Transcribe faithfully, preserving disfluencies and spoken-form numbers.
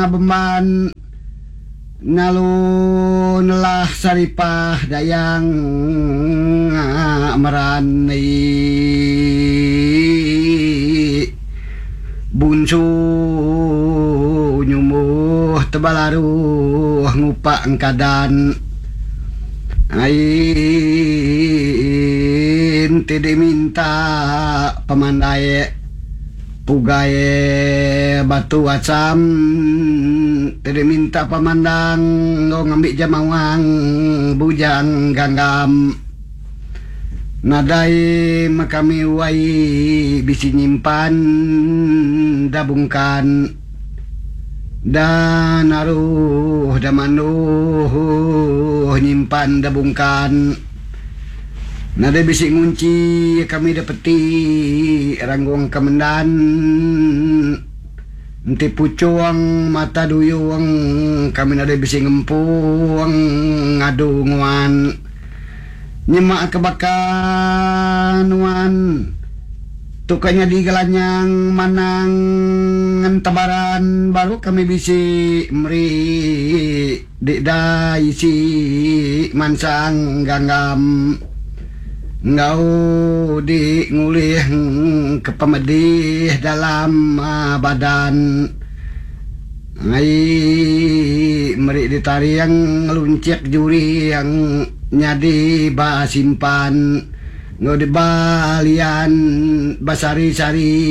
beman nalunlah saripah dayang merani bunsu nyumuh tebalaruh ngupak engkadan ain tidak minta pemandai pugaye batu acam tidak minta pemandang lo ngambil jamawang bujang ganggam nadai makami wai bisi nyimpan dabungkan dan aruh damanuh nyimpan dabungkan nada bisi ngunci kami dapeti ranggung kemendan enti pucuang mata duyung kami nada bisi ngempuang ngadunguan nyemak kebakan wan tukanya di gelanyang manang tabaran baru kami bisi meri di daisi mansang ganggam ngau di ngulih kepemedih dalam badan ngai meri ditari yang luncek juri yang nyadi ba simpan ngau di balian basari-sari